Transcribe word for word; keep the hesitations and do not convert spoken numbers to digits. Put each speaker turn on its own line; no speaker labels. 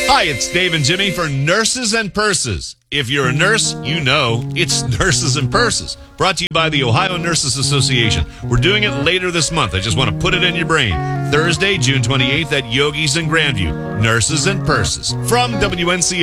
Hi, it's Dave and Jimmy for Nurses and Purses. If you're a nurse, you know it's Nurses and Purses. Brought to you by the Ohio Nurses Association. We're doing it later this month. I just want to put it in your brain. Thursday, June twenty-eighth at Yogi's in Grandview. Nurses and Purses from W N C